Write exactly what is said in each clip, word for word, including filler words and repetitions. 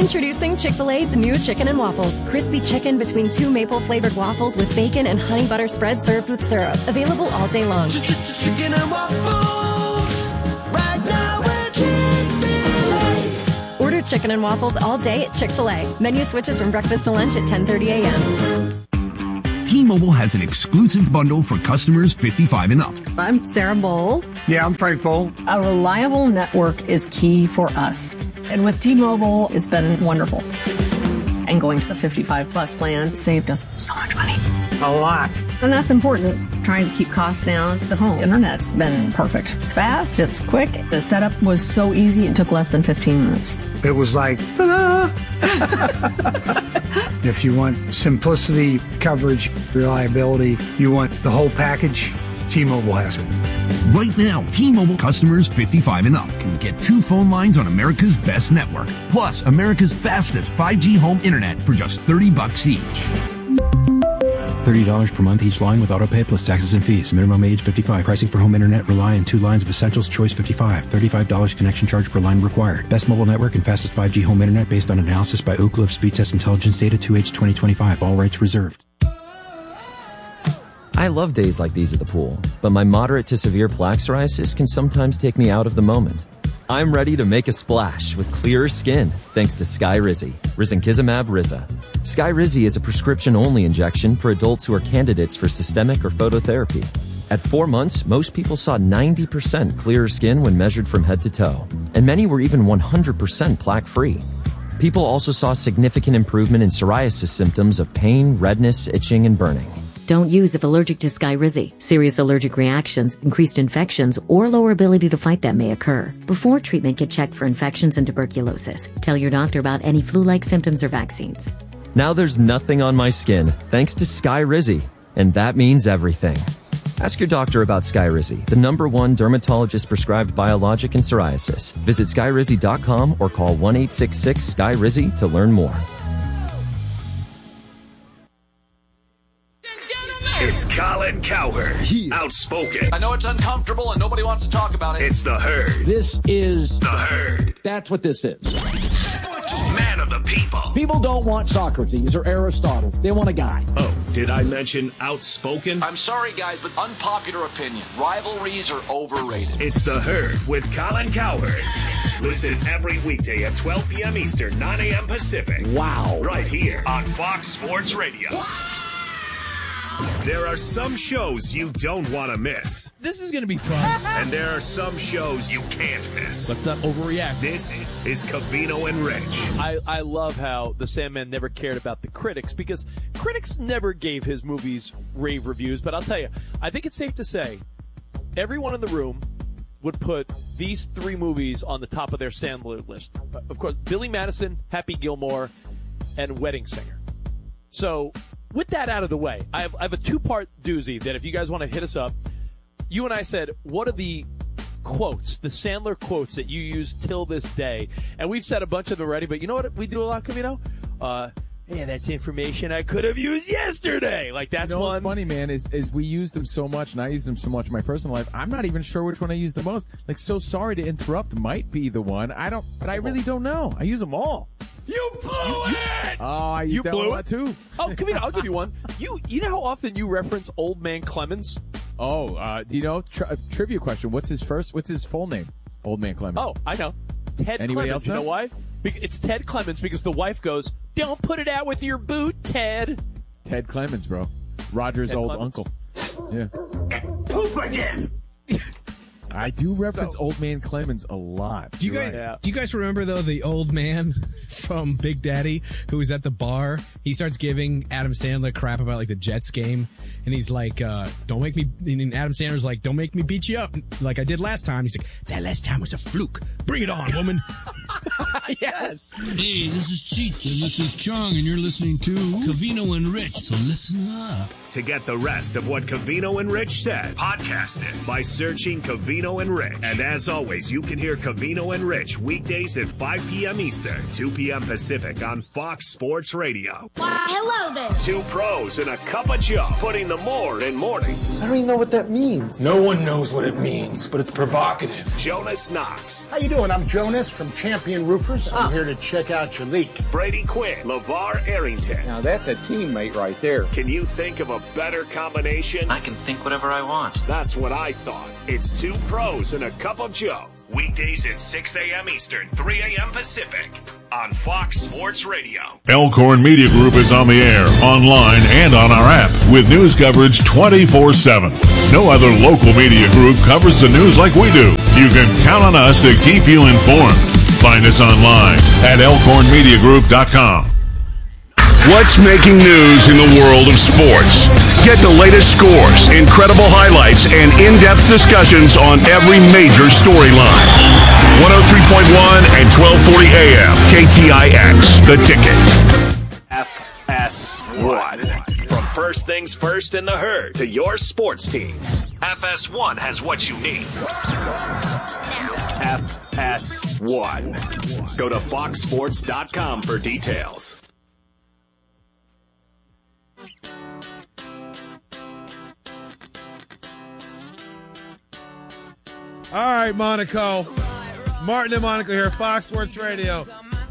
Introducing Chick-fil-A's new Chicken and Waffles. Crispy chicken between two maple-flavored waffles with bacon and honey butter spread served with syrup. Available all day long. Chicken and waffles, right now at Chick-fil-A. Order Chicken and Waffles all day at Chick-fil-A. Menu switches from breakfast to lunch at ten thirty a.m. T-Mobile has an exclusive bundle for customers fifty-five and up. I'm Sarah Bowl. Yeah, I'm Frank Bowl. A reliable network is key for us. And with T-Mobile, it's been wonderful. And going to the fifty-five plus plan saved us so much money. A lot. And that's important. Trying to keep costs down. The home internet's been perfect. It's fast, it's quick. The setup was so easy, it took less than fifteen minutes. It was like, ta-da! If you want simplicity, coverage, reliability, you want the whole package, T-Mobile has it. Right now, T-Mobile customers fifty-five and up can get two phone lines on America's best network, plus America's fastest five G home internet for just thirty bucks each. thirty dollars per month each line with autopay plus taxes and fees. Minimum age fifty-five. Pricing for home internet rely on two lines of Essentials Choice fifty-five. thirty-five dollars connection charge per line required. Best mobile network and fastest five G home internet based on analysis by Ookla of Speed Test Intelligence data two H twenty twenty-five. All rights reserved. I love days like these at the pool, but my moderate to severe plaque psoriasis can sometimes take me out of the moment. I'm ready to make a splash with clearer skin thanks to Skyrizi, risankizumab Riza. Skyrizi is a prescription-only injection for adults who are candidates for systemic or phototherapy. At four months, most people saw ninety percent clearer skin when measured from head to toe, and many were even one hundred percent plaque-free. People also saw significant improvement in psoriasis symptoms of pain, redness, itching, and burning. Don't use if allergic to Skyrizi. Serious allergic reactions, increased infections, or lower ability to fight them may occur. Before treatment, get checked for infections and tuberculosis. Tell your doctor about any flu-like symptoms or vaccines. Now there's nothing on my skin thanks to Skyrizi, and that means everything. Ask your doctor about Skyrizi, the number one dermatologist-prescribed biologic in psoriasis. Visit skyrizi dot com or call one eight six six S K Y R I Z Y to learn more. It's Colin Cowherd, yeah. Outspoken. I know it's uncomfortable and nobody wants to talk about it. It's the Herd. This is the Herd. That's what this is. Man of the people. People don't want Socrates or Aristotle. They want a guy. Oh, did I mention outspoken? I'm sorry, guys, but unpopular opinion. Rivalries are overrated. It's the Herd with Colin Cowherd. Listen every weekday at twelve p.m. Eastern, nine a.m. Pacific. Wow. Right here on Fox Sports Radio. There are some shows you don't want to miss. This is going to be fun. And there are some shows you can't miss. Let's not overreact. This is Covino and Rich. I, I love how the Sandman never cared about the critics, because critics never gave his movies rave reviews. But I'll tell you, I think it's safe to say everyone in the room would put these three movies on the top of their Sandler list. Of course, Billy Madison, Happy Gilmore, and Wedding Singer. So with that out of the way, I have, I have a two-part doozy that if you guys want to hit us up, you and I said, what are the quotes, the Sandler quotes that you use till this day? And we've said a bunch of them already, but you know what we do a lot, Covino? Uh, yeah, that's information I could have used yesterday. Like, that's you know, one. What's funny, man, is, is we use them so much, and I use them so much in my personal life, I'm not even sure which one I use the most. Like, So Sorry to Interrupt might be the one. I don't, but I really don't know. I use them all. You blew you, you, it! Oh, I use you that blew one it too. Oh, come here, I'll give you one. You you know how often you reference Old Man Clemens? Oh, uh, do you know, tri- trivia question, what's his first, what's his full name? Old Man Clemens. Oh, I know. Ted Anybody Clemens. else You know? know why? Be- it's Ted Clemens because the wife goes, don't put it out with your boot, Ted. Ted Clemens, bro. Roger's Ted old Clemens. uncle. Yeah. Poop again! I do reference So- Old Man Clemens a lot. Do you You're guys right. Yeah. do you guys remember though the old man from Big Daddy who was at the bar? He starts giving Adam Sandler crap about like the Jets game, and he's like, uh, "Don't make me." And Adam Sandler's like, "Don't make me beat you up like I did last time." He's like, "That last time was a fluke. Bring it on, woman." Yes. Hey, this is Cheech, and this is Chong, and you're listening to Covino and Rich, so listen up. To get the rest of what Covino and Rich said, podcast it by searching Covino and Rich. And as always, you can hear Covino and Rich weekdays at five p.m. Eastern, two p.m. Pacific on Fox Sports Radio. Why, hello there. Two pros and a cup of Joe, putting the more in mornings. I don't even know what that means. No one knows what it means, but it's provocative. Jonas Knox. How you doing? I'm Jonas from Champion Quinn Roofers. I'm here to check out your leak. Brady Quinn, LeVar Arrington. Now that's a teammate right there. Can you think of a better combination? I can think whatever I want. That's what I thought. It's two pros and a cup of Joe. Weekdays at six a.m. Eastern, three a.m. Pacific on Fox Sports Radio. Elkhorn Media Group is on the air, online, and on our app with news coverage twenty-four seven. No other local media group covers the news like we do. You can count on us to keep you informed. Find us online at elkhorn media group dot com. What's making news in the world of sports? Get the latest scores, incredible highlights, and in-depth discussions on every major storyline. one oh three point one and twelve forty A M, K T I X, The Ticket. F S one. From first things first in the herd to your sports teams, F S one has what you need. F S one. Go to fox sports dot com for details. All right, Monaco. Martin and Monaco here, Fox Sports Radio.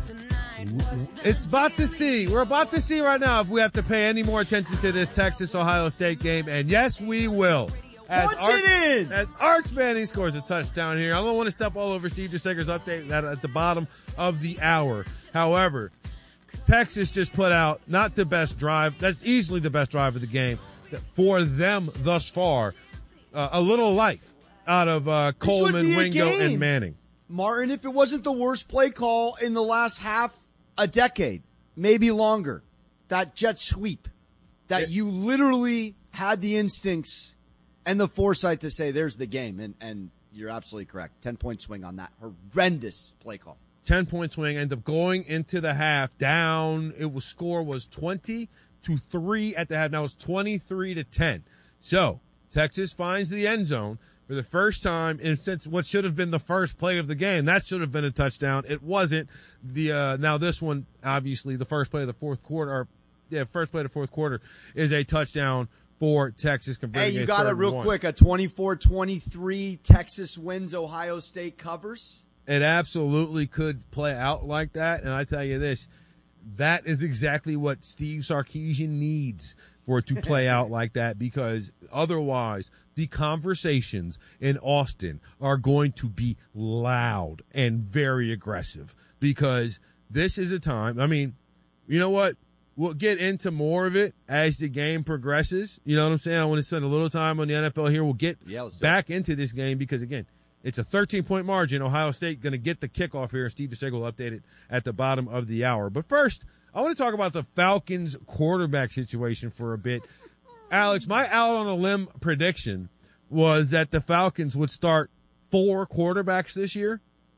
It's about to see. We're about to see right now if we have to pay any more attention to this Texas-Ohio State game. And yes, we will. As Punch Arch, it in! As Arch Manning scores a touchdown here. I don't want to step all over Steve DeSager's update that at the bottom of the hour. However, Texas just put out not the best drive. That's easily the best drive of the game for them thus far. Uh, a little life out of uh, Coleman, Wingo, and Manning. Martin, if it wasn't the worst play call in the last half a decade, maybe longer, that jet sweep, that you literally had the instincts and the foresight to say, there's the game. And, and you're absolutely correct. ten-point swing on that horrendous play call. ten-point swing, end up going into the half down. It was score was twenty to three at the half. Now it's twenty-three to ten. So Texas finds the end zone for the first time in since what should have been the first play of the game. That should have been a touchdown. It wasn't. The uh, now this one, obviously, the first play of the fourth quarter, or yeah, first play of the fourth quarter is a touchdown for Texas. Hey, you got it real quick. A twenty-four twenty-three Texas wins, Ohio State covers. It absolutely could play out like that. And I tell you this, that is exactly what Steve Sarkisian needs for it to play out like that, because otherwise the conversations in Austin are going to be loud and very aggressive, because this is a time, I mean, you know what? We'll get into more of it as the game progresses. You know what I'm saying? I want to spend a little time on the N F L here. We'll get yeah, back into this game because, again, it's a thirteen-point margin. Ohio State going to get the kickoff here. Steve DeSager will update it at the bottom of the hour. But first, I want to talk about the Falcons quarterback situation for a bit. Alex, my out on a limb prediction was that the Falcons would start four quarterbacks this year,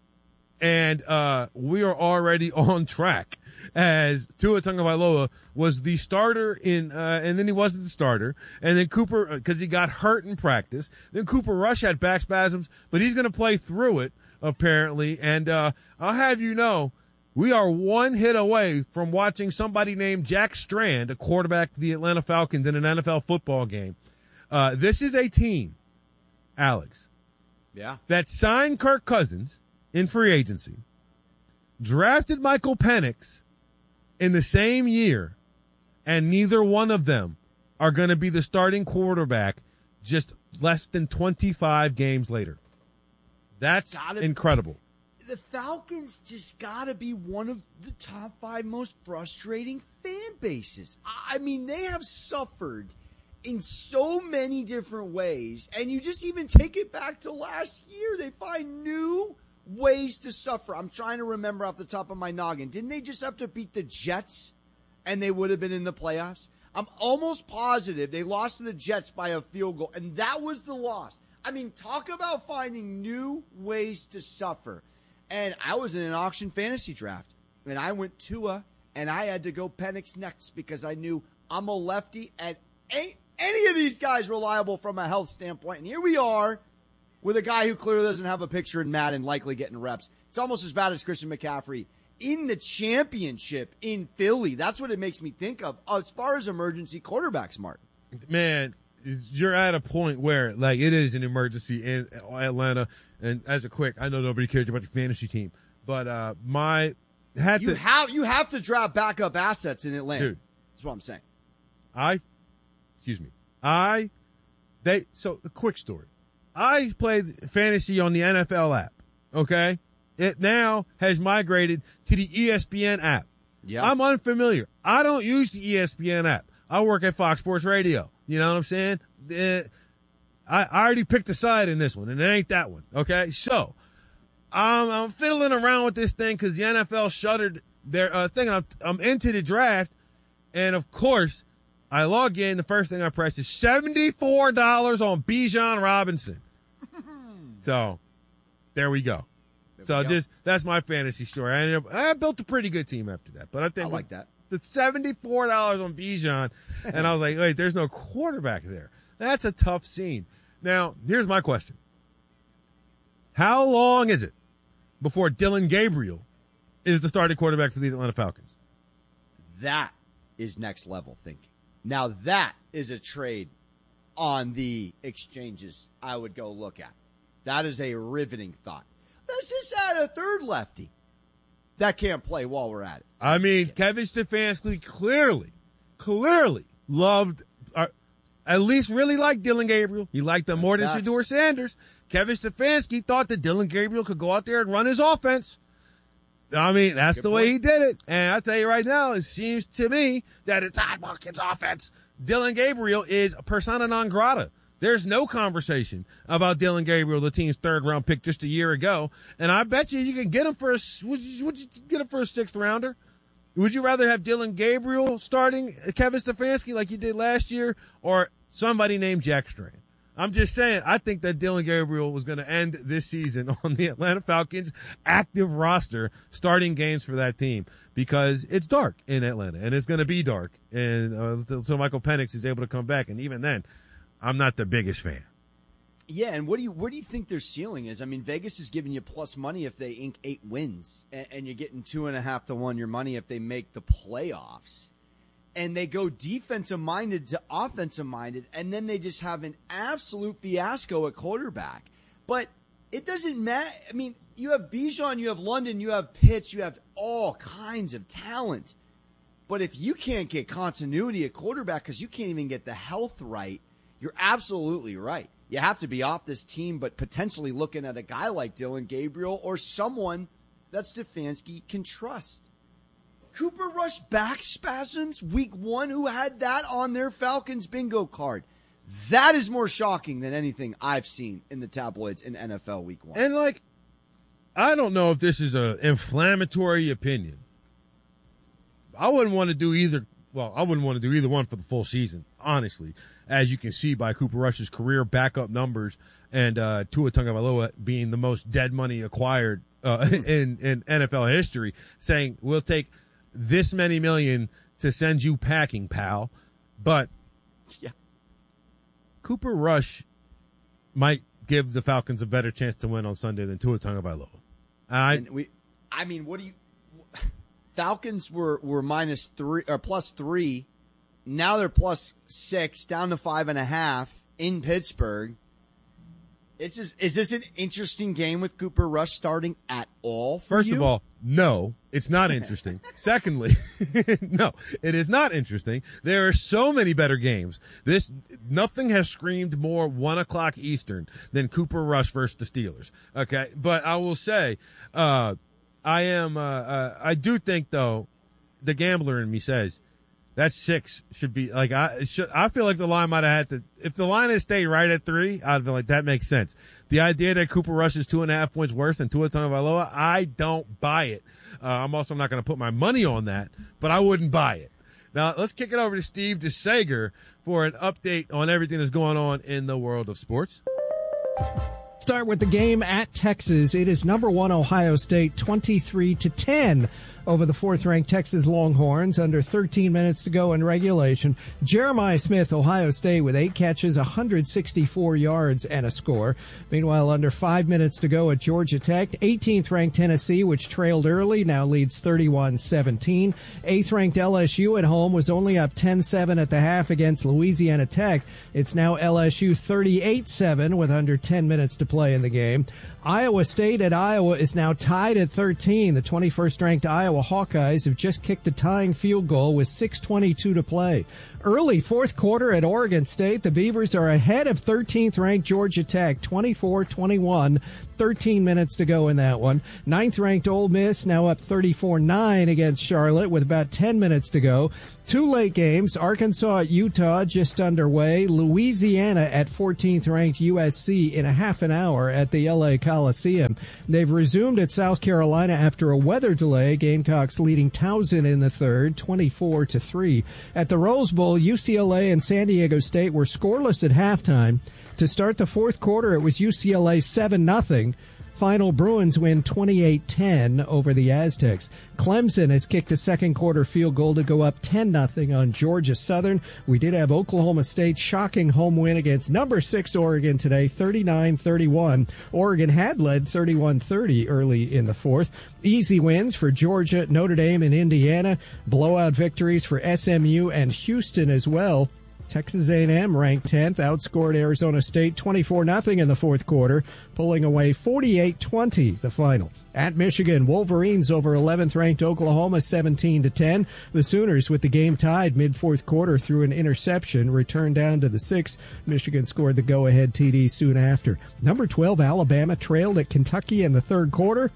and uh, we are already on track, as Tua Tagovailoa was the starter in, uh, and then he wasn't the starter, and then Cooper, because he got hurt in practice, then Cooper Rush had back spasms, but he's going to play through it, apparently, and uh, I'll have you know, we are one hit away from watching somebody named Jack Strand, a quarterback of the Atlanta Falcons, in an N F L football game. Uh, this is a team, Alex, yeah, that signed Kirk Cousins in free agency, drafted Michael Penix in the same year, and neither one of them are going to be the starting quarterback just less than twenty-five games later. That's incredible. The Falcons just got to be one of the top five most frustrating fan bases. I mean, they have suffered in so many different ways, and you just even take it back to last year. They find new ways to suffer. I'm trying to remember off the top of my noggin. Didn't they just have to beat the Jets, and they would have been in the playoffs? I'm almost positive they lost to the Jets by a field goal, and that was the loss. I mean, talk about finding new ways to suffer. And I was in an auction fantasy draft, and I went Tua, and I had to go Penix next because I knew I'm a lefty, and ain't any of these guys reliable from a health standpoint. And here we are with a guy who clearly doesn't have a picture in Madden, likely getting reps. It's almost as bad as Christian McCaffrey in the championship in Philly. That's what it makes me think of as far as emergency quarterbacks, Martin. Man, you're at a point where, like, it is an emergency in Atlanta. And as a quick, I know nobody cares about your fantasy team, But uh, my had you to have you have to draft backup assets in Atlanta. Dude. That's what I'm saying. I, excuse me, I, they. So a quick story. I played fantasy on the N F L app. Okay, it now has migrated to the E S P N app. Yeah, I'm unfamiliar. I don't use the E S P N app. I work at Fox Sports Radio. You know what I'm saying? Uh, I, I already picked a side in this one, and it ain't that one. Okay, so um, I'm fiddling around with this thing because the N F L shuttered their uh, thing. I'm, I'm into the draft, and of course, I log in. The first thing I press is seventy-four dollars on Bijan Robinson. So there we go. There so we go. Just that's my fantasy story. I, ended up, I built a pretty good team after that, but I think I like that. The seventy-four dollars on Bijan, and I was like, wait, there's no quarterback there. That's a tough scene. Now, here's my question. How long is it before Dylan Gabriel is the starting quarterback for the Atlanta Falcons? That is next level thinking. Now, that is a trade on the exchanges I would go look at. That is a riveting thought. Let's just add a third lefty that can't play while we're at it. I mean, Kevin Stefanski clearly, clearly loved, uh, at least really liked Dylan Gabriel. He liked him more than Shedeur Sanders. Kevin Stefanski thought that Dylan Gabriel could go out there and run his offense. I mean, that's Good the point. way he did it. And I'll tell you right now, it seems to me that it's Todd Monken's offense. Dylan Gabriel is persona non grata. There's no conversation about Dylan Gabriel, the team's third round pick just a year ago. And I bet you you can get him for a, would you, would you get him for a sixth rounder? Would you rather have Dylan Gabriel starting Kevin Stefanski like you did last year or somebody named Jack Strahan? I'm just saying, I think that Dylan Gabriel was going to end this season on the Atlanta Falcons active roster starting games for that team because it's dark in Atlanta and it's going to be dark. And uh, until Michael Penix is able to come back. And even then, I'm not the biggest fan. Yeah, and what do you where do you think their ceiling is? I mean, Vegas is giving you plus money if they ink eight wins, and, and you're getting two and a half to one your money if they make the playoffs. And they go defensive minded to offensive minded, and then they just have an absolute fiasco at quarterback. But it doesn't matter. I mean, you have Bijan, you have London, you have Pitts, you have all kinds of talent. But if you can't get continuity at quarterback because you can't even get the health right, you're absolutely right. You have to be off this team, but potentially looking at a guy like Dylan Gabriel or someone that Stefanski can trust. Cooper Rush back spasms week one, who had that on their Falcons bingo card. That is more shocking than anything I've seen in the tabloids in N F L week one. And, like, I don't know if this is an inflammatory opinion. I wouldn't want to do either. Well, I wouldn't want to do either one for the full season, honestly, as you can see by Cooper Rush's career backup numbers and uh, Tua Tagovailoa being the most dead money acquired uh, in, in N F L history, saying we'll take this many million to send you packing, pal. But yeah, Cooper Rush might give the Falcons a better chance to win on Sunday than Tua Tagovailoa. I, and we, I mean, what do you? Falcons were, were minus three or plus three. Now they're plus six, down to five and a half in Pittsburgh. It's just, is this an interesting game with Cooper Rush starting at all? For First you? of all, no, it's not interesting. Secondly, no, it is not interesting. There are so many better games. This nothing has screamed more one o'clock Eastern than Cooper Rush versus the Steelers. Okay, but I will say, uh, I am. Uh, uh, I do think though, the gambler in me says that six should be like I. Should, I feel like the line might have had to. If the line had stayed right at three, I'd feel like that makes sense. The idea that Cooper Rush is two and a half points worse than Tua Tagovailoa, I don't buy it. Uh, I'm also not going to put my money on that, but I wouldn't buy it. Now let's kick it over to Steve DeSager for an update on everything that's going on in the world of sports. Start with the game at Texas. It is number one Ohio State, twenty-three to ten over the fourth-ranked Texas Longhorns. Under thirteen minutes to go in regulation. Jeremiah Smith, Ohio State, with eight catches, one hundred sixty-four yards and a score. Meanwhile, under five minutes to go at Georgia Tech, eighteenth-ranked Tennessee, which trailed early, now leads thirty-one seventeen. eighth-ranked L S U at home was only up ten seven at the half against Louisiana Tech. It's now L S U thirty-eight seven with under ten minutes to play in the game. Iowa State at Iowa is now tied at thirteen. The twenty-first ranked Iowa Hawkeyes have just kicked a tying field goal with six twenty-two to play. Early fourth quarter at Oregon State, the Beavers are ahead of thirteenth ranked Georgia Tech, twenty-four twenty-one. thirteen minutes to go in that one. ninth ranked Ole Miss now up thirty-four nine against Charlotte with about ten minutes to go. Two late games, Arkansas at Utah just underway. Louisiana at fourteenth ranked U S C in a half an hour at the L A Coliseum. They've resumed at South Carolina after a weather delay. Gamecocks leading Towson in the third, twenty-four to three. At the Rose Bowl, U C L A and San Diego State were scoreless at halftime. To start the fourth quarter, it was U C L A seven nothing. Final, Bruins win twenty-eight ten over the Aztecs. Clemson has kicked a second quarter field goal to go up ten nothing on Georgia Southern. We did have Oklahoma State shocking home win against number six Oregon today, thirty-nine thirty-one. Oregon had led thirty-one thirty early in the fourth. Easy wins for Georgia, Notre Dame, and Indiana. Blowout victories for S M U and Houston as well. Texas A and M ranked tenth, outscored Arizona State twenty-four nothing in the fourth quarter, pulling away forty-eight twenty the final. At Michigan, Wolverines over eleventh ranked Oklahoma seventeen to ten. The Sooners with the game tied mid-fourth quarter through an interception returned down to the six. Michigan scored the go-ahead T D soon after. Number twelve Alabama trailed at Kentucky in the third quarter,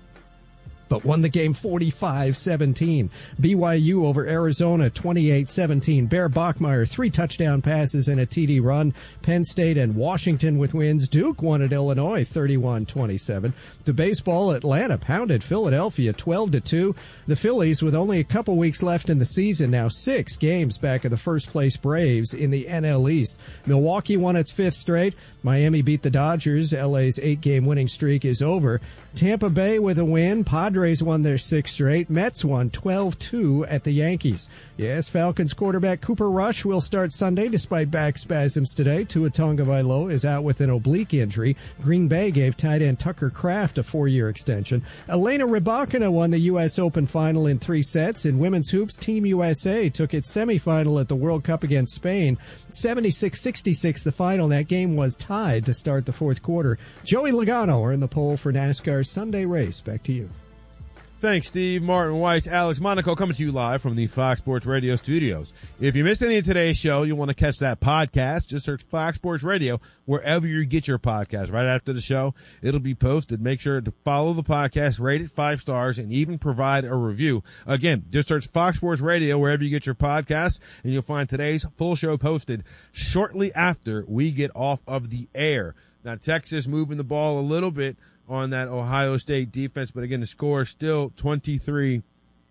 but won the game forty-five seventeen. B Y U over Arizona twenty-eight seventeen. Bear Bachmeier, three touchdown passes and a T D run. Penn State and Washington with wins. Duke won at Illinois thirty-one twenty-seven. To baseball, Atlanta pounded Philadelphia twelve to two. The Phillies, with only a couple weeks left in the season, now six games back of the first-place Braves in the N L East. Milwaukee won its fifth straight. Miami beat the Dodgers. L A's eight-game winning streak is over. Tampa Bay with a win. Padres won their sixth straight. Mets won twelve two at the Yankees. Yes, Falcons quarterback Cooper Rush will start Sunday despite back spasms today. Tua Tagovailoa is out with an oblique injury. Green Bay gave tight end Tucker Kraft a four-year extension. Elena Rybakina won the U S Open final in three sets. In women's hoops, Team U S A took its semifinal at the World Cup against Spain. seventy-six sixty-six the final. That game was tied to start the fourth quarter. Joey Logano are in the poll for NASCAR's Sunday race. Back to you. Thanks, Steve. Martin Weiss, Alex Monaco coming to you live from the Fox Sports Radio studios. If you missed any of today's show, you want to catch that podcast, just search Fox Sports Radio wherever you get your podcast. Right after the show, it'll be posted. Make sure to follow the podcast, rate it five stars, and even provide a review. Again, just search Fox Sports Radio wherever you get your podcasts, and you'll find today's full show posted shortly after we get off of the air. Now, Texas moving the ball a little bit on that Ohio State defense, but again, the score is still twenty-three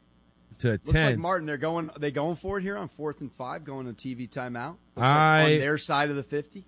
to Looks ten. like Martin, they're going. Are they going for it here on fourth and five, going to T V timeout. Looks I like on their side of the fifty.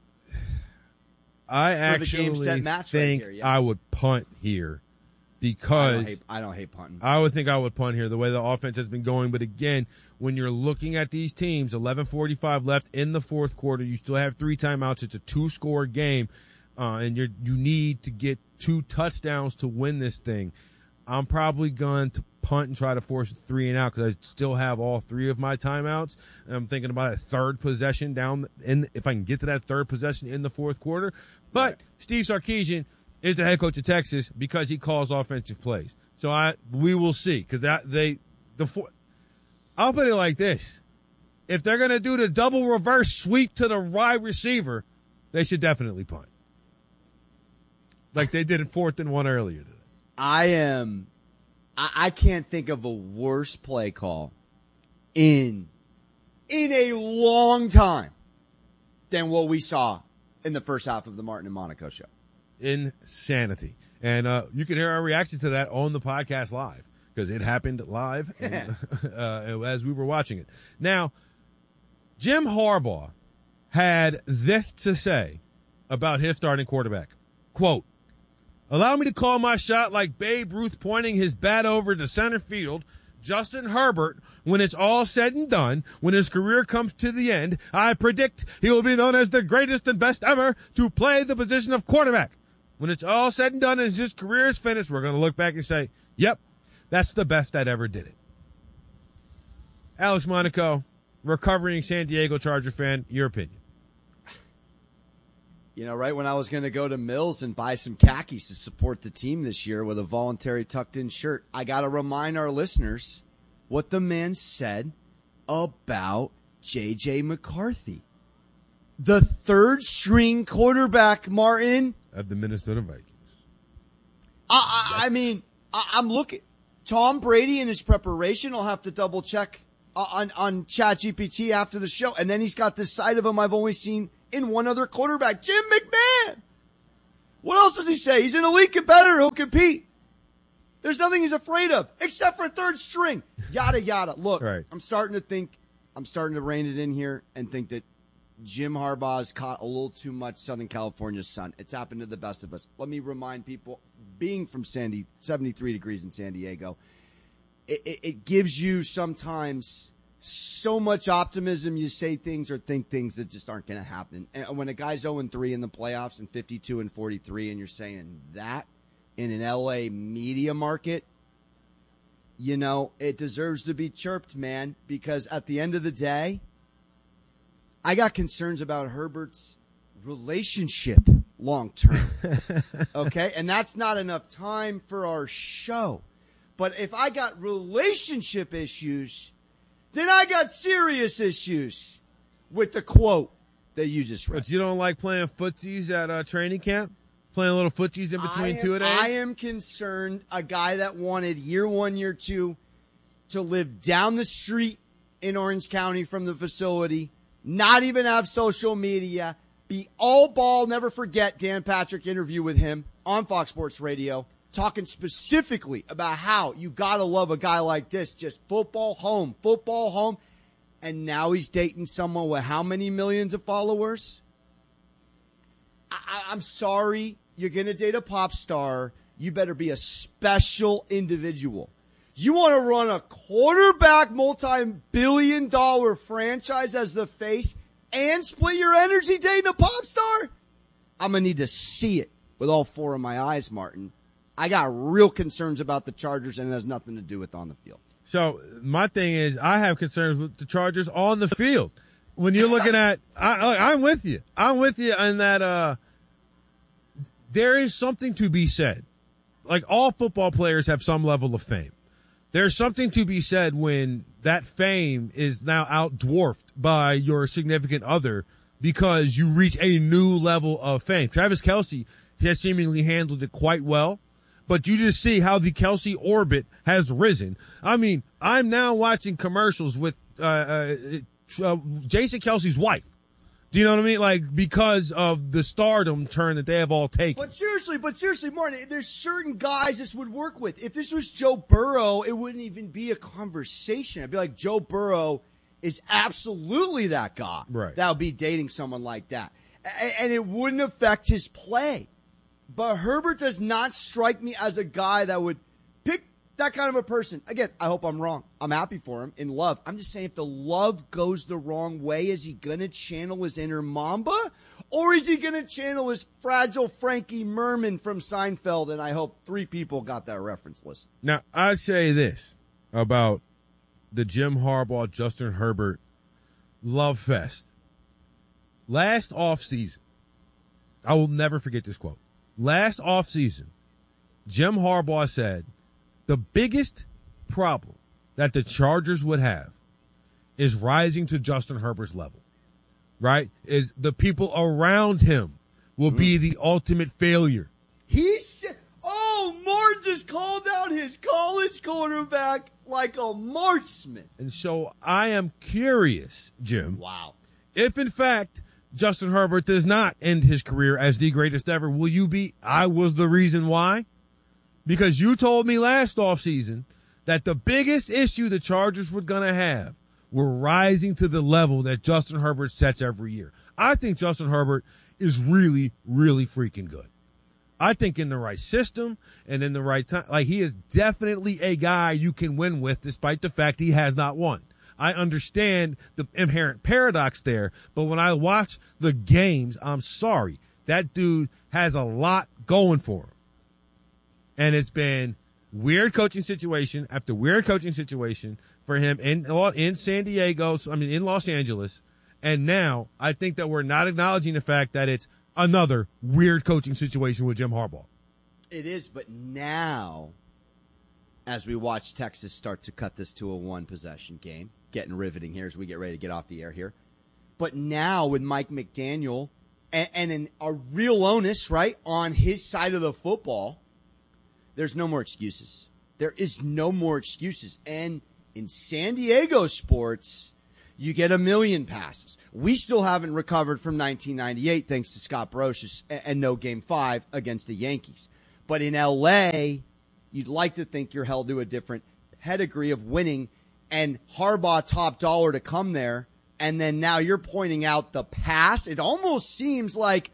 I For actually the game set match think right here, yeah. I would punt here because I don't, hate, I don't hate punting. I would think I would punt here the way the offense has been going. But again, when you're looking at these teams, eleven forty-five left in the fourth quarter, you still have three timeouts. It's a two-score game. Uh, and you're, you need to get two touchdowns to win this thing. I'm probably going to punt and try to force a three and out because I still have all three of my timeouts. And I'm thinking about a third possession down in, if I can get to that third possession in the fourth quarter. But right. Steve Sarkisian is the head coach of Texas because he calls offensive plays. So I, we will see because that they, the four, I'll put it like this. If they're going to do the double reverse sweep to the wide receiver, they should definitely punt. Like they did in fourth and one earlier today. I am, I, I can't think of a worse play call in, in a long time than what we saw in the first half of the Martin and Monaco show. Insanity. And, uh, you can hear our reaction to that on the podcast live because it happened live and, uh, as we were watching it. Now, Jim Harbaugh had this to say about his starting quarterback. Quote, "Allow me to call my shot like Babe Ruth pointing his bat over to center field. Justin Herbert, when it's all said and done, when his career comes to the end, I predict he will be known as the greatest and best ever to play the position of quarterback. When it's all said and done and his career is finished, we're going to look back and say, yep, that's the best that ever did it." Alex Monaco, recovering San Diego Charger fan, your opinion. You know, right when I was going to go to Mills and buy some khakis to support the team this year with a voluntary tucked-in shirt, I got to remind our listeners what the man said about J J. McCarthy. The third-string quarterback, Martin. Of the Minnesota Vikings. I, I, I mean, I, I'm looking. Tom Brady in his preparation will have to double-check on, on ChatGPT after the show. And then he's got this side of him I've only seen in one other quarterback, Jim McMahon. What else does he say? He's an elite competitor who'll compete. There's nothing he's afraid of except for third string. Yada, yada. Look, right. I'm starting to think, I'm starting to rein it in here and think that Jim Harbaugh has caught a little too much Southern California sun. It's happened to the best of us. Let me remind people, being from Sandy, seventy-three degrees in San Diego, it, it, it gives you sometimes so much optimism. You say things or think things that just aren't going to happen. And when a guy's oh and three in the playoffs and fifty-two and forty-three, and you're saying that in an L A media market, you know, it deserves to be chirped, man, because at the end of the day, I got concerns about Herbert's relationship long term. Okay? And that's not enough time for our show. But if I got relationship issues, then I got serious issues with the quote that you just read. But you don't like playing footsies at uh, training camp? Playing little footsies in between am, two a days? I am concerned a guy that wanted year one, year two to live down the street in Orange County from the facility, not even have social media, be all ball. Never forget Dan Patrick interview with him on Fox Sports Radio, talking specifically about how you got to love a guy like this, just football home, football home. And now he's dating someone with how many millions of followers? I, I'm sorry. You're going to date a pop star. You better be a special individual. You want to run a quarterback multi-billion dollar franchise as the face and split your energy dating a pop star? I'm going to need to see it with all four of my eyes, Martin. I got real concerns about the Chargers, and it has nothing to do with on the field. So my thing is, I have concerns with the Chargers on the field. When you're looking at, I, I'm with you. I'm with you in that uh, there is something to be said. Like, all football players have some level of fame. There's something to be said when that fame is now out-dwarfed by your significant other because you reach a new level of fame. Travis Kelce has seemingly handled it quite well, but you just see how the Kelce orbit has risen. I mean, I'm now watching commercials with uh, uh, uh, Jason Kelce's wife. Do you know what I mean? Like, because of the stardom turn that they have all taken. But seriously, but seriously, Martin, there's certain guys this would work with. If this was Joe Burrow, it wouldn't even be a conversation. I'd be like, Joe Burrow is absolutely that guy. Right. That would be dating someone like that. And it wouldn't affect his play. But Herbert does not strike me as a guy that would pick that kind of a person. Again, I hope I'm wrong. I'm happy for him in love. I'm just saying, if the love goes the wrong way, is he going to channel his inner Mamba? Or is he going to channel his fragile Frankie Merman from Seinfeld? And I hope three people got that reference list. Now, I'd say this about the Jim Harbaugh, Justin Herbert love fest. Last offseason, I will never forget this quote. Last offseason, Jim Harbaugh said, the biggest problem that the Chargers would have is rising to Justin Herbert's level, right? Is the people around him will mm-hmm. be the ultimate failure. He said, oh, Martin just called out his college quarterback like a marksman. And so I am curious, Jim. Wow. If, in fact, Justin Herbert does not end his career as the greatest ever, will you be, I was the reason why? Because you told me last offseason that the biggest issue the Chargers were going to have were rising to the level that Justin Herbert sets every year. I think Justin Herbert is really, really freaking good. I think in the right system and in the right time, like, he is definitely a guy you can win with despite the fact he has not won. I understand the inherent paradox there, but when I watch the games, I'm sorry, that dude has a lot going for him. And it's been weird coaching situation after weird coaching situation for him in in San Diego, I mean, in Los Angeles. And now I think that we're not acknowledging the fact that it's another weird coaching situation with Jim Harbaugh. It is, but now, as we watch Texas start to cut this to a one-possession game, getting riveting here as we get ready to get off the air here. But now with Mike McDaniel and, and an, a real onus, right, on his side of the football, there's no more excuses. There is no more excuses. And in San Diego sports, you get a million passes. We still haven't recovered from nineteen ninety-eight thanks to Scott Brocious and, and no game five against the Yankees. But in L A, you'd like to think you're held to a different pedigree of winning, and Harbaugh top dollar to come there, and then now you're pointing out the pass. It almost seems like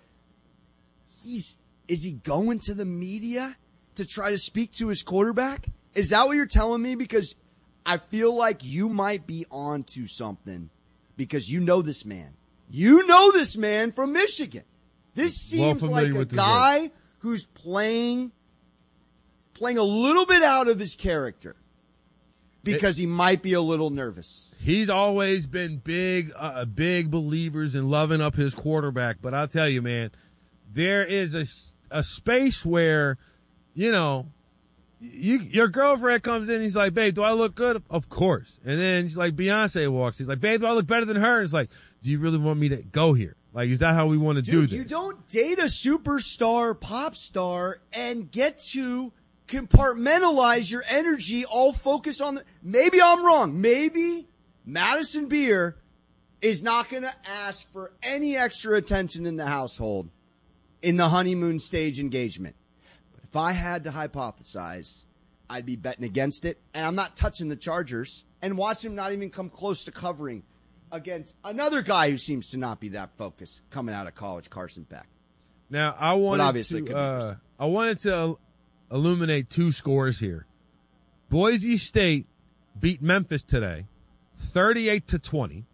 he's is he going to the media to try to speak to his quarterback? Is that what you're telling me? Because I feel like you might be onto something because you know this man. You know this man from Michigan. This seems well like a guy who's playing playing a little bit out of his character because it, he might be a little nervous. He's always been big, uh, big believers in loving up his quarterback. But I'll tell you, man, there is a, a space where, you know, You, your girlfriend comes in, he's like, babe, do I look good? Of course. And then she's like, Beyonce walks. He's like, babe, do I look better than her? And it's like, do you really want me to go here? Like, is that how we want to do Dude, this? You don't date a superstar, pop star, and get to compartmentalize your energy, all focus on the, maybe I'm wrong. Maybe Madison Beer is not going to ask for any extra attention in the household in the honeymoon stage engagement. If I had to hypothesize, I'd be betting against it, and I'm not touching the Chargers, and watch him not even come close to covering against another guy who seems to not be that focused coming out of college, Carson Beck. Now, I wanted obviously to, uh, I wanted to illuminate two scores here. Boise State beat Memphis today, thirty-eight to twenty,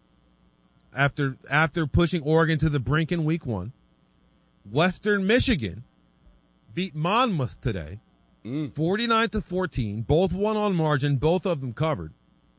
after after pushing Oregon to the brink in week one. Western Michigan beat Monmouth today, mm. forty-nine to fourteen. Both won on margin. Both of them covered.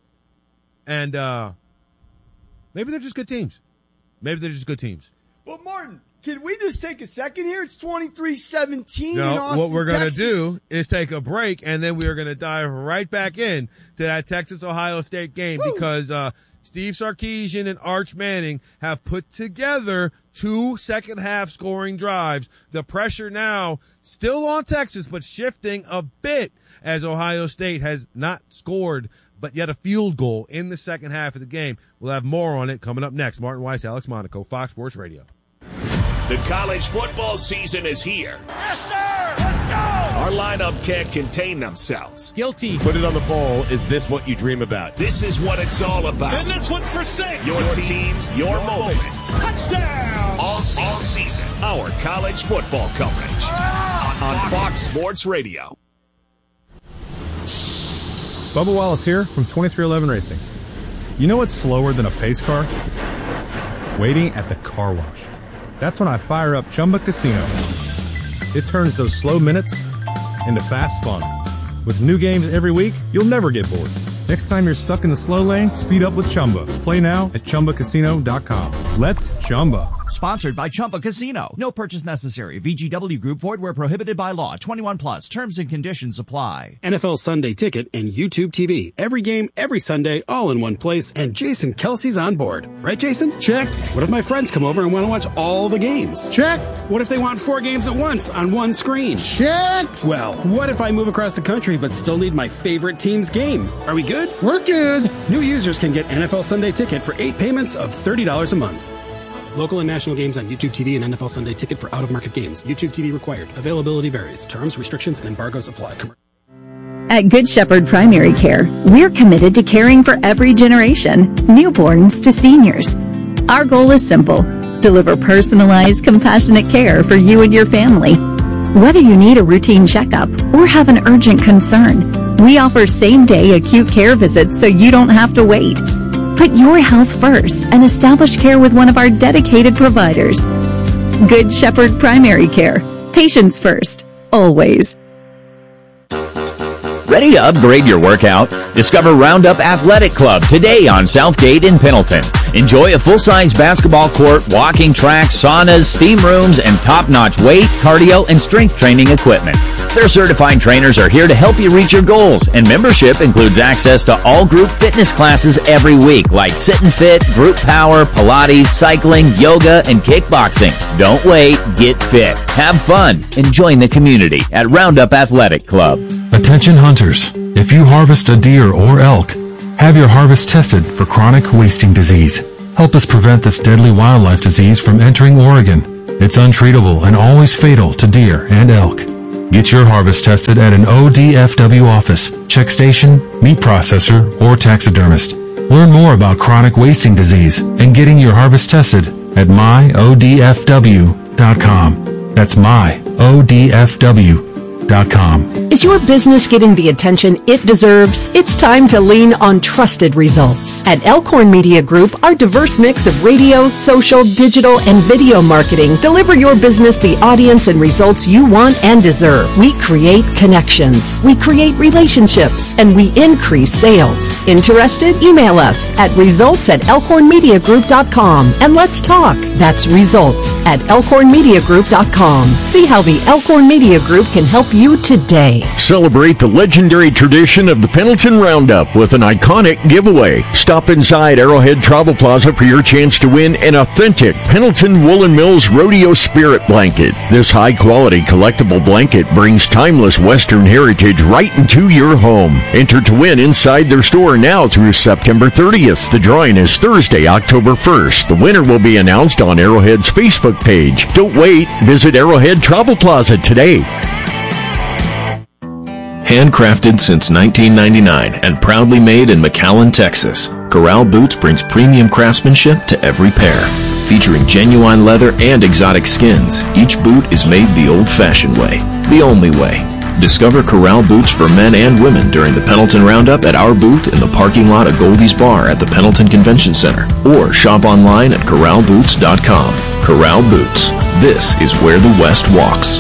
And uh, maybe they're just good teams. Maybe they're just good teams. Well, Martin, can we just take a second here? It's twenty-three seventeen no, in Austin, what we're going to Texas. do is take a break, and then we are going to dive right back in to that Texas-Ohio State game Woo. because uh, Steve Sarkisian and Arch Manning have put together two second-half scoring drives. The pressure now still on Texas, but shifting a bit as Ohio State has not scored but yet a field goal in the second half of the game. We'll have more on it coming up next. Martin Weiss, Alex Monaco, Fox Sports Radio. The college football season is here. Yes, sir! Let's go! Our lineup can't contain themselves. Guilty. Put it on the bowl. Is this what you dream about? This is what it's all about. And this one's for six. Your teams, your, your moments. Touchdown! All season. All season. Our college football coverage. On, on Fox Sports Radio. Bubba Wallace here from twenty-three eleven Racing. You know what's slower than a pace car? Waiting at the car wash. That's when I fire up Chumba Casino. It turns those slow minutes into fast fun. With new games every week, you'll never get bored. Next time you're stuck in the slow lane, speed up with Chumba. Play now at Chumba Casino dot com. Let's Chumba. Sponsored by Chumba Casino. No purchase necessary. V G W Group. Void where prohibited by law. twenty-one plus. Terms and conditions apply. N F L Sunday Ticket and YouTube T V. Every game, every Sunday, all in one place. And Jason Kelsey's on board. Right, Jason? Check. What if my friends come over and want to watch all the games? Check. What if they want four games at once on one screen? Check. Well, what if I move across the country but still need my favorite team's game? Are we good? We're good. New users can get N F L Sunday Ticket for eight payments of thirty dollars a month. Local and national games on YouTube T V and N F L Sunday Ticket for out-of-market games. YouTube T V required. Availability varies. Terms, restrictions, and embargoes apply. At Good Shepherd Primary Care, we're committed to caring for every generation, newborns to seniors. Our goal is simple: deliver personalized, compassionate care for you and your family. Whether you need a routine checkup or have an urgent concern, we offer same-day acute care visits so you don't have to wait. Put your health first and establish care with one of our dedicated providers. Good Shepherd Primary Care. Patients first. Always. Ready to upgrade your workout? Discover Roundup Athletic Club today on Southgate in Pendleton. Enjoy a full-size basketball court, walking track, saunas, steam rooms, and top-notch weight, cardio, and strength training equipment. Their certified trainers are here to help you reach your goals, and membership includes access to all group fitness classes every week, like Sit and Fit, Group Power, Pilates, cycling, yoga, and kickboxing. Don't wait, get fit, have fun, and join the community at Roundup Athletic Club. Attention hunters, if you harvest a deer or elk, have your harvest tested for chronic wasting disease. Help us prevent this deadly wildlife disease from entering Oregon. It's untreatable and always fatal to deer and elk. Get your harvest tested at an O D F W office, check station, meat processor, or taxidermist. Learn more about chronic wasting disease and getting your harvest tested at my O D F W dot com. That's my O D F W dot com. Is your business getting the attention it deserves? It's time to lean on trusted results. At Elkhorn Media Group, our diverse mix of radio, social, digital, and video marketing deliver your business the audience and results you want and deserve. We create connections, we create relationships, and we increase sales. Interested? Email us at results at elkhorn media group dot com and let's talk. That's results at elkhorn media group dot com. See how the Elkhorn Media Group can help you today. Celebrate the legendary tradition of the Pendleton Roundup with an iconic giveaway. Stop inside Arrowhead Travel Plaza for your chance to win an authentic Pendleton Woolen Mills Rodeo Spirit Blanket. This high-quality collectible blanket brings timeless Western heritage right into your home. Enter to win inside their store now through September thirtieth. The drawing is Thursday, October first. The winner will be announced on Arrowhead's Facebook page. Don't wait. Visit Arrowhead Travel Plaza today. Handcrafted since nineteen ninety-nine and proudly made in McAllen, Texas, Corral Boots brings premium craftsmanship to every pair. Featuring genuine leather and exotic skins, each boot is made the old-fashioned way, the only way. Discover Corral Boots for men and women during the Pendleton Roundup at our booth in the parking lot of Goldie's Bar at the Pendleton Convention Center, or shop online at corral boots dot com. Corral Boots. This is where the West walks.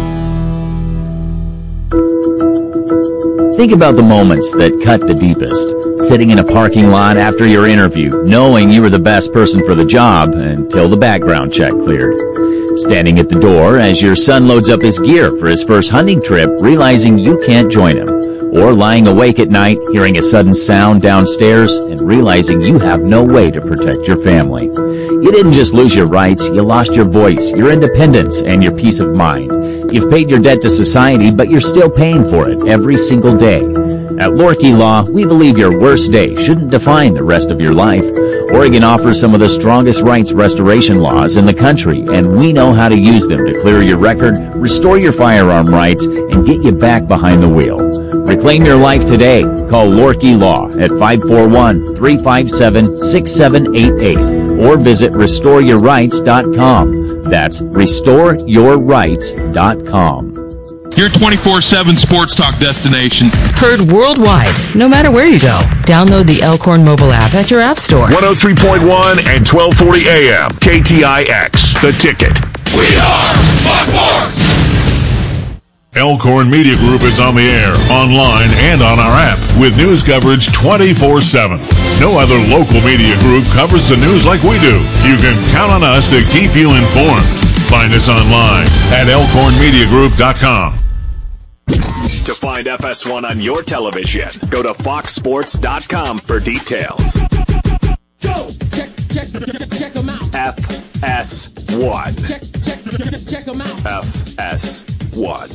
Think about the moments that cut the deepest. Sitting in a parking lot after your interview, knowing you were the best person for the job until the background check cleared. Standing at the door as your son loads up his gear for his first hunting trip, realizing you can't join him. Or lying awake at night, hearing a sudden sound downstairs and realizing you have no way to protect your family. You didn't just lose your rights, you lost your voice, your independence, and your peace of mind. You've paid your debt to society, but you're still paying for it every single day. At Lorkey Law, we believe your worst day shouldn't define the rest of your life. Oregon offers some of the strongest rights restoration laws in the country, and we know how to use them to clear your record, restore your firearm rights, and get you back behind the wheel. Reclaim your life today. Call Lorkey Law at five four one, three five seven, six seven eight eight or visit restore your rights dot com. That's restore your rights dot com. Your twenty-four seven sports talk destination. Heard worldwide, no matter where you go. Download the Elkhorn mobile app at your app store. one oh three point one and twelve forty A M. K T I X, The Ticket. We are Fox Sports! Elkhorn Media Group is on the air, online, and on our app with news coverage twenty-four seven. No other local media group covers the news like we do. You can count on us to keep you informed. Find us online at elkhorn media group dot com. To find F S one on your television, go to fox sports dot com for details. Go! Check, check, check, check them out. F S one. Check, check, check them out. F S one.